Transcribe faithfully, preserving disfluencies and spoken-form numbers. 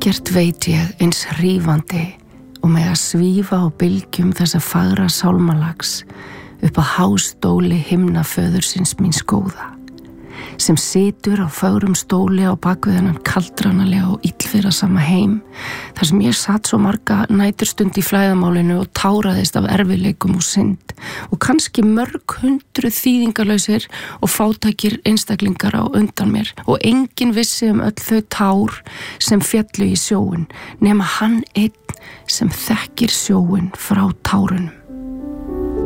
Ekkert veit ég eins hrífandi og með að svífa á bylgjum þessa fagra sálmalags upp á hástóli himnaföðursins míns góða, sem situr á fögrum stóli á bakvið hennan kaldranalega og illfyrrasama heim, þar sem ég satt svo marga næturstund í flæðamálinu og táraðist af erfiðleikum og synd, og kannski mörg hundruð þýðingarlausir og fátækir einstaklingar á undan mér, og enginn vissi um öll þau tár sem féllu í sjóinn, nema hann einn sem þekkir sjóinn frá tárunum.